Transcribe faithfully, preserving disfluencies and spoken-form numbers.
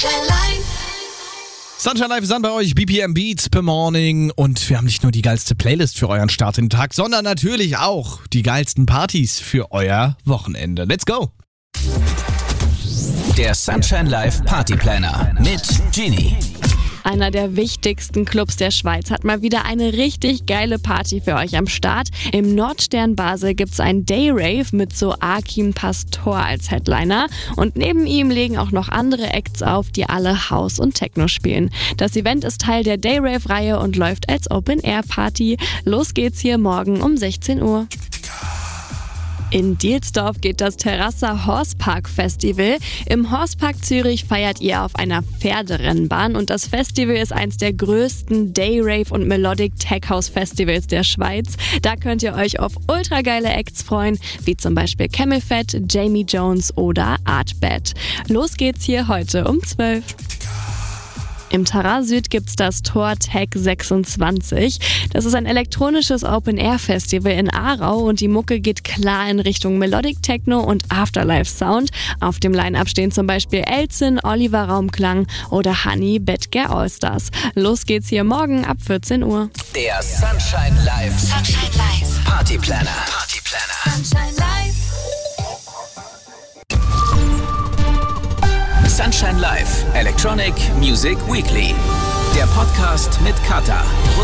Sunshine Live ist an bei euch, B P M Beats per Morning, und wir haben nicht nur die geilste Playlist für euren Start in den Tag, sondern natürlich auch die geilsten Partys für euer Wochenende. Let's go! Der Sunshine Live Party Planner mit Genie. Einer der wichtigsten Clubs der Schweiz hat mal wieder eine richtig geile Party für euch am Start. Im Nordstern Basel gibt's einen Day-Rave mit so Akim Pastor als Headliner. Und neben ihm legen auch noch andere Acts auf, die alle House und Techno spielen. Das Event ist Teil der Day-Rave-Reihe und läuft als Open-Air-Party. Los geht's hier morgen um sechzehn Uhr. In Dielsdorf geht das Terrassa Horsepark Festival. Im Horsepark Zürich feiert ihr auf einer Pferderennbahn, und das Festival ist eins der größten Day-Rave- und Melodic Tech House Festivals der Schweiz. Da könnt ihr euch auf ultra geile Acts freuen, wie zum Beispiel Camelphat, Jamie Jones oder Artbat. Los geht's hier heute um zwölf. Im Tara Süd gibt's das Tor Tech sechsundzwanzig. Das ist ein elektronisches Open-Air-Festival in Aarau, und die Mucke geht klar in Richtung Melodic Techno und Afterlife-Sound. Auf dem Line-Up stehen zum Beispiel Elzin, Oliver Raumklang oder Honey Bedger Allstars. Los geht's hier morgen ab vierzehn Uhr. Der Sunshine Live Sunshine Live Party Planner. Party Planner. Sunshine Live Sunshine Live Electronic Music Weekly. Der Podcast mit Kata.